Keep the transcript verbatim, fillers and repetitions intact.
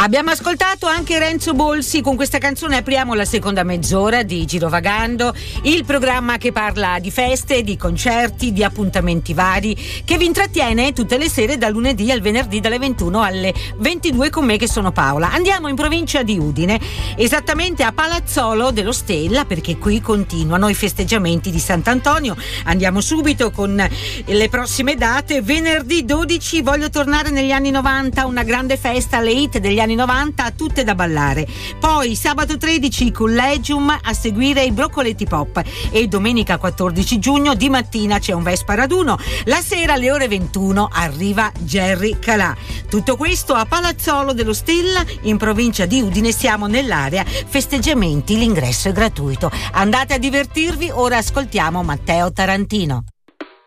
Abbiamo ascoltato anche Renzo Bolsi. Con questa canzone apriamo la seconda mezz'ora di Girovagando, il programma che parla di feste, di concerti, di appuntamenti vari, che vi intrattiene tutte le sere dal lunedì al venerdì dalle ventuno alle ventidue con me che sono Paola. Andiamo in provincia di Udine, esattamente a Palazzolo dello Stella, perché qui continuano i festeggiamenti di Sant'Antonio. Andiamo subito con le prossime date. Venerdì dodici Voglio tornare negli anni novanta, una grande festa, le hit degli anni novanta, tutte da ballare. Poi sabato tredici Collegium, a seguire i Broccoletti Pop, e domenica quattordici giugno di mattina c'è un Vespa raduno, la sera alle ore ventuno arriva Jerry Calà. Tutto questo a Palazzolo dello Stella in provincia di Udine. Siamo nell'area festeggiamenti, l'ingresso è gratuito, andate a divertirvi. Ora ascoltiamo Matteo Tarantino.